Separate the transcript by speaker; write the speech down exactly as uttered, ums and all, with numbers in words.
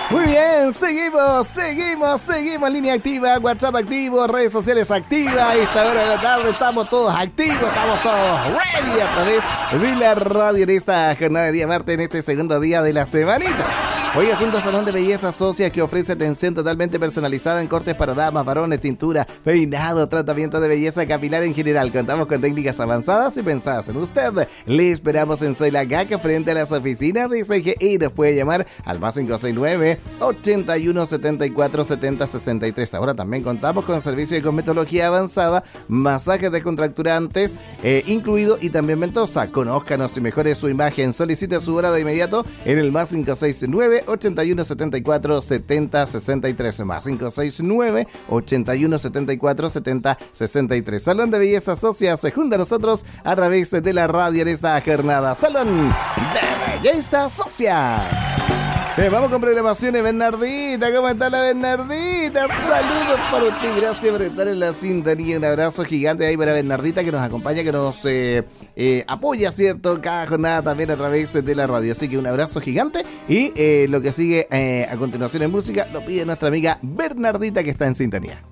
Speaker 1: Muy bien, seguimos, seguimos, seguimos. Línea activa, WhatsApp activo, redes sociales activas. A esta hora de la tarde estamos todos activos, estamos todos ready a través de la radio en esta jornada de día martes, en este segundo día de la semanita. Oiga, junto a Salón de Belleza Socia, que ofrece atención totalmente personalizada en cortes para damas, varones, tintura, peinado, tratamiento de belleza capilar en general. Contamos con técnicas avanzadas y pensadas en usted. Le esperamos en Soy La Gaca, frente a las oficinas de C G I. Nos puede llamar al más cinco seis nueve, ochenta y uno, setenta y cuatro, setenta, sesenta y tres. Ahora también contamos con servicio de cosmetología avanzada, masajes descontracturantes eh, incluido, y también ventosa. Conózcanos y mejore su imagen. Solicite su hora de inmediato en el más cinco seis nueve, ochenta y uno, setenta y cuatro, setenta, sesenta y tres, más cinco seis nueve, ochenta y uno, setenta y cuatro, setenta, sesenta y tres. Salón de Belleza Socia se junta a nosotros a través de la radio en esta jornada. Salón de Belleza Socia. Eh, vamos con programaciones. Bernardita, ¿cómo está la Bernardita? Saludos para usted, gracias por estar en la sintonía. Un abrazo gigante ahí para Bernardita, que nos acompaña, que nos eh, eh, apoya, ¿cierto? Cada jornada también a través de la radio. Así que un abrazo gigante. Y eh, lo que sigue eh, a continuación en música lo pide nuestra amiga Bernardita, que está en sintonía.